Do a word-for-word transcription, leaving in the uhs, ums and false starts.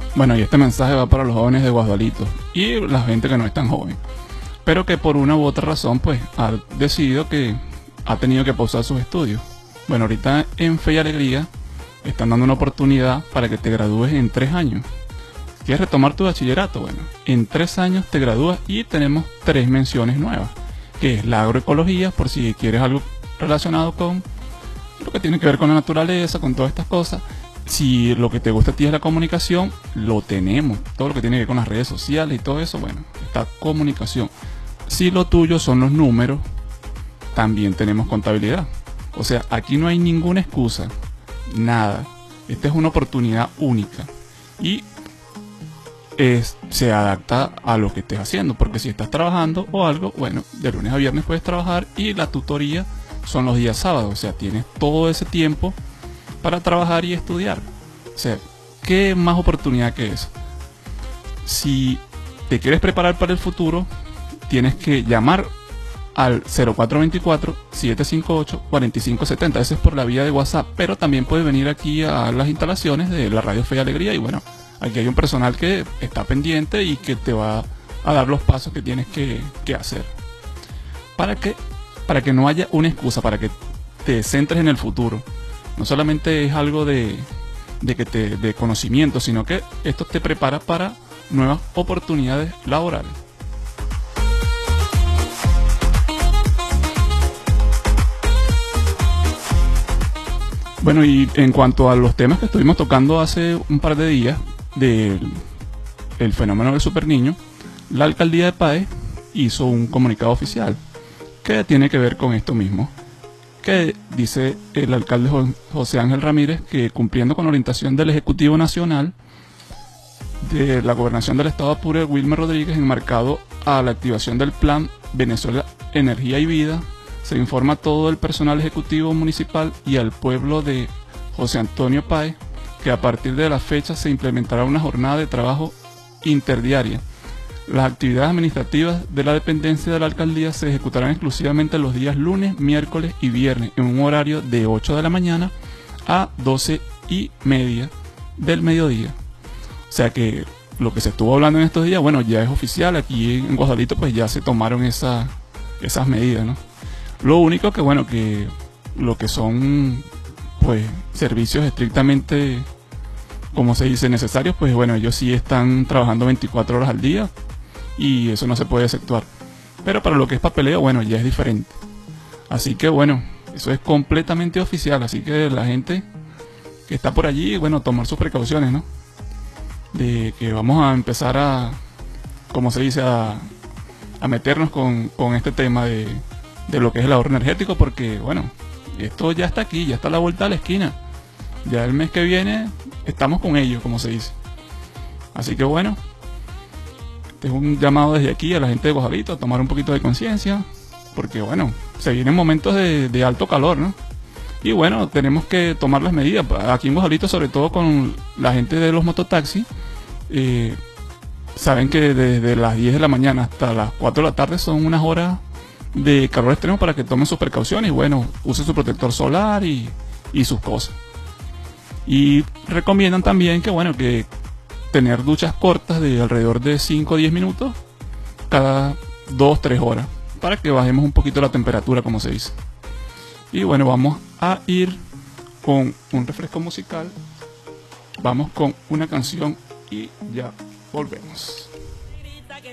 Bueno, y este mensaje va para los jóvenes de Guasdualito y la gente que no es tan joven, pero que por una u otra razón pues ha decidido que ha tenido que pausar sus estudios. Bueno, ahorita en Fe y Alegría están dando una oportunidad para que te gradúes en tres años. ¿Quieres retomar tu bachillerato? Bueno, en tres años te gradúas y tenemos tres menciones nuevas, que es la agroecología, por si quieres algo relacionado con lo que tiene que ver con la naturaleza, con todas estas cosas. Si lo que te gusta a ti es la comunicación, lo tenemos. Todo lo que tiene que ver con las redes sociales y todo eso, bueno, está comunicación. Si lo tuyo son los números, también tenemos contabilidad. O sea, aquí no hay ninguna excusa, nada. Esta es una oportunidad única y es, se adapta a lo que estés haciendo, porque si estás trabajando o algo, bueno, de lunes a viernes puedes trabajar y la tutoría son los días sábados. O sea, tienes todo ese tiempo para trabajar y estudiar. O sea, ¿qué más oportunidad que eso? Si te quieres preparar para el futuro, tienes que llamar al cero cuatro dos cuatro, siete cinco ocho, cuatro cinco siete cero. Ese es por la vía de WhatsApp, pero también puedes venir aquí a las instalaciones de la Radio Fe y Alegría y bueno, aquí hay un personal que está pendiente y que te va a dar los pasos que tienes que, que hacer. ¿Para qué? Para que no haya una excusa, para que te centres en el futuro. No solamente es algo de, de, que te, de conocimiento, sino que esto te prepara para nuevas oportunidades laborales. Bueno, y en cuanto a los temas que estuvimos tocando hace un par de días del el fenómeno del super niño, la alcaldía de Páez hizo un comunicado oficial que tiene que ver con esto mismo, que dice el alcalde José Ángel Ramírez que cumpliendo con la orientación del Ejecutivo Nacional de la Gobernación del Estado Apure, Wilmer Rodríguez, enmarcado a la activación del Plan Venezuela Energía y Vida, se informa a todo el personal ejecutivo municipal y al pueblo de José Antonio Páez que a partir de la fecha se implementará una jornada de trabajo interdiaria. Las actividades administrativas de la dependencia de la alcaldía se ejecutarán exclusivamente los días lunes, miércoles y viernes en un horario de ocho de la mañana a doce y media del mediodía. O sea que lo que se estuvo hablando en estos días, bueno, ya es oficial. Aquí en Guasdualito pues ya se tomaron esa, esas medidas, ¿no? Lo único que, bueno, que lo que son pues servicios estrictamente, como se dice, necesarios, pues bueno, ellos sí están trabajando veinticuatro horas al día y eso no se puede exceptuar. Pero para lo que es papeleo, bueno, ya es diferente. Así que bueno, eso es completamente oficial, así que la gente que está por allí, bueno, tomar sus precauciones, ¿no? De que vamos a empezar a, como se dice, a, a meternos con, con este tema de, de lo que es el ahorro energético, porque bueno, esto ya está aquí, ya está a la vuelta de la esquina. Ya el mes que viene estamos con ellos, como se dice. Así que bueno, este es un llamado desde aquí a la gente de Guasdualito a tomar un poquito de conciencia, porque bueno, se vienen momentos de, de alto calor, ¿no? Y bueno, tenemos que tomar las medidas. Aquí en Guasdualito, sobre todo con la gente de los mototaxis, eh, saben que desde las diez de la mañana hasta las cuatro de la tarde son unas horas de calor extremo para que tomen sus precauciones y bueno, usen su protector solar y, y sus cosas. Y recomiendan también que bueno, que tener duchas cortas de alrededor de cinco a diez minutos cada dos a tres horas para que bajemos un poquito la temperatura, como se dice. Y bueno, vamos a ir con un refresco musical. Vamos con una canción y ya volvemos.